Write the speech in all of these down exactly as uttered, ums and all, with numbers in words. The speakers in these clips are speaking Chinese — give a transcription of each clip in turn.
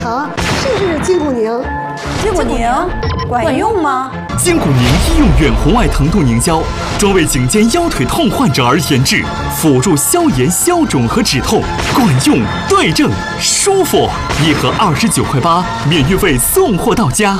好，试试筋骨宁。 筋骨宁管用吗？ 筋骨宁医用远红外疼痛凝胶，专为颈肩腰腿痛患者而研制，辅助消炎、消肿和止痛，管用、对症、舒服。一盒二十九块八，免运费送货到家。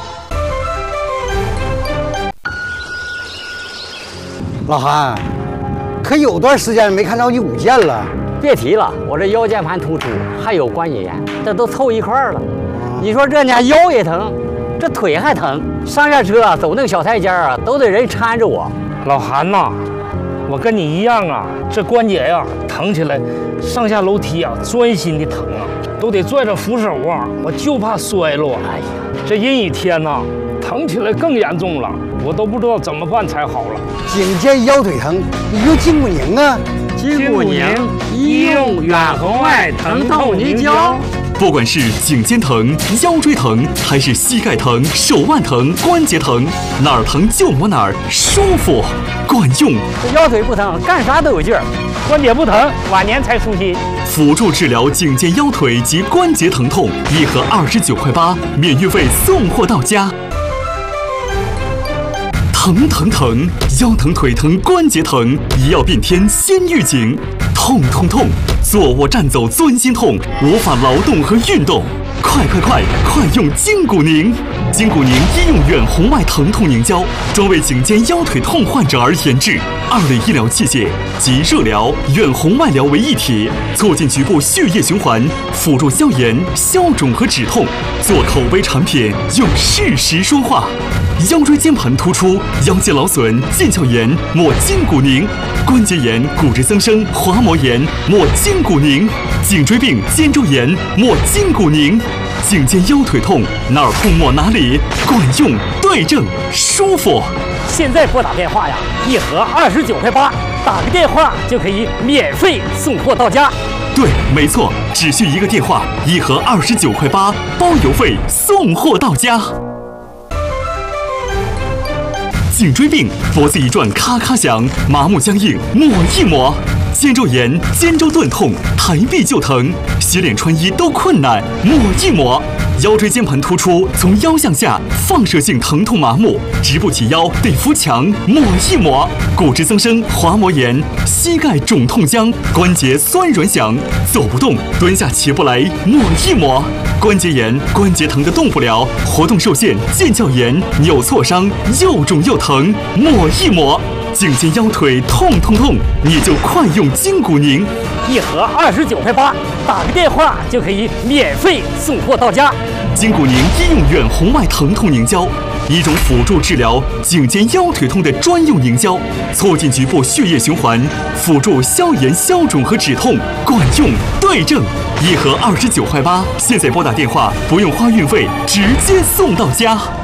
老韩，可有段时间没看着你舞剑了。 别提了，我这腰间盘突出，还有关节炎，这都凑一块儿了。你说这家腰也疼，这腿还疼，上下车走那个小台阶啊，都得人搀着我。 老韩呐，我跟你一样啊，这关节呀、啊、疼起来，上下楼梯啊钻心的疼啊，都得拽着扶手啊，我就怕摔落。哎呀，这阴雨天呐，疼起来更严重了，我都不知道怎么办才好了。 颈肩腰腿疼，你用筋骨宁啊。 筋骨宁医用远红外疼痛凝胶。 不管是颈肩疼、腰椎疼，还是膝盖疼、手腕疼、关节疼，哪儿疼就抹哪儿，舒服，管用。 这腰腿不疼，干啥都有劲儿；关节不疼，晚年才舒心。 辅助治疗颈肩腰腿及关节疼痛，一盒二十九块八，免运费送货到家。疼疼疼，腰疼、腿疼、关节疼，一药变天先预警。痛痛痛，坐卧站走钻心痛，无法劳动和运动。快快快，快用筋骨宁！筋骨宁医用远红外疼痛凝胶，专为颈肩腰腿痛患者而研制，二类医疗器械集热疗、远红外疗为一体，促进局部血液循环，辅助消炎、消肿和止痛。做口碑产品，用事实说话。腰椎间盘突出、腰间劳损、腱鞘炎，抹筋骨宁；关节炎、骨质增生、滑膜炎，抹筋骨宁；颈椎病、肩周炎，抹筋骨宁；颈肩腰腿痛，哪儿痛抹哪里，管用、对症、舒服。 现在拨打电话呀，一盒二十九块八，打个电话就可以免费送货到家。 对，没错，只需一个电话，一盒二十九块八，包邮费，送货到家。颈椎病，脖子一转咔咔响，麻木僵硬，抹一抹；肩周炎、肩周钝痛，抬臂就疼，洗脸穿衣都困难，抹一抹；腰椎间盘突出，从腰向下放射性疼痛麻木，直不起腰得扶墙，抹一抹；骨质增生、滑膜炎，膝盖肿痛僵，关节酸软响，走不动，蹲下起不来，抹一抹；关节炎，关节疼得动不了，活动受限，腱鞘炎，扭挫伤，又肿又疼，抹一抹；颈肩腰腿痛痛痛，你就快用筋骨宁， 一盒二十九块八，打个电话就可以免费送货到家。 筋骨宁医用远红外疼痛凝胶，一种辅助治疗颈肩腰腿痛的专用凝胶，促进局部血液循环，辅助消炎、消肿和止痛，管用、对症。一盒二十九块八，现在拨打电话不用花运费，直接送到家。